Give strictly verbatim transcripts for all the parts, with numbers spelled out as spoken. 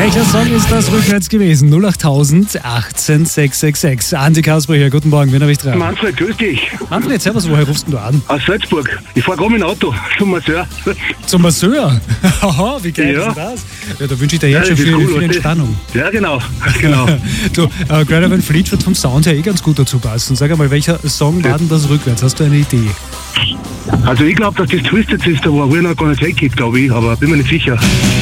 Welcher Song ist das rückwärts gewesen? null acht tausend achtzehn sechs sechs sechs. Andi Kasper hier, guten Morgen, wen habe ich dran? Manfred, grüß dich. Manfred, servus, woher rufst du an? Aus Salzburg. Ich fahre gerade mit dem Auto zum Masseur. Zum Masseur? Haha, wie geil Ja. ist das? Ja, da wünsche ich dir jetzt Ja, schon das ist viel, cool, viel was Entspannung. Ja, genau. genau. Du, äh, Greta Van Fleet wird vom Sound her eh ganz gut dazu passen. Sag einmal, welcher Song war denn das rückwärts? Hast du eine Idee? Also ich glaube, dass das Twisted Sister war, We're Not Gonna Take It, glaube ich, aber bin mir nicht sicher.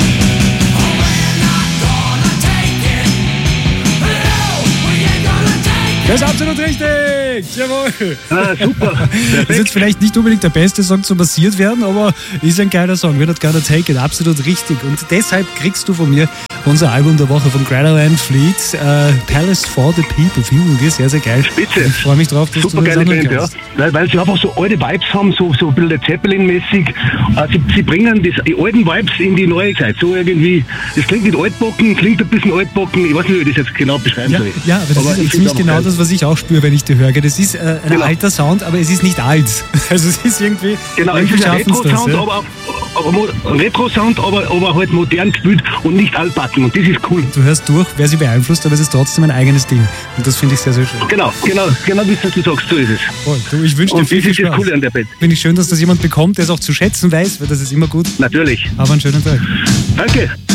Das ist absolut richtig! Jawohl! Ah, super. Das ist jetzt vielleicht nicht unbedingt der beste Song zum massiert werden, aber ist ein geiler Song. We're Not Gonna Take It, absolut richtig. Und deshalb kriegst du von mir unser Album der Woche von Greta Van Fleet, äh, Palace for the People. Finden wir sehr, sehr geil. Spitze. Ich freue mich drauf, dass Super du das geile anhören Band, ja. kannst. Weil, weil sie einfach so alte Vibes haben, so, so ein bisschen Led Zeppelin-mäßig. Äh, sie, sie bringen das, die alten Vibes in die neue Zeit. So irgendwie, das klingt nicht altbacken, klingt ein bisschen altbacken. Ich weiß nicht, wie ich das jetzt genau beschreiben Ja, soll. ja, aber das Aber ist ich ja ziemlich find's genau einfach das, was ich auch spüre, wenn ich die höre. Das ist äh, ein Genau. alter Sound, aber es ist nicht alt. Also es ist irgendwie, Genau, es irgendwie ist ein schaffen sie das. Retro-Sound, Ja. aber, aber mo- Retro-Sound, aber, aber halt modern gespielt und nicht altbacken. Und das ist cool. Du hörst durch, wer sie beeinflusst, aber es ist trotzdem ein eigenes Ding. Und das finde ich sehr, sehr schön. Genau, genau, genau wie du sagst, so ist es. Voll. Du, ich wünsche dir Und viel, das viel ist das Spaß. Coole an der Band. Finde ich schön, dass das jemand bekommt, der es auch zu schätzen weiß, weil das ist immer gut. Natürlich. Aber einen schönen Tag. Danke.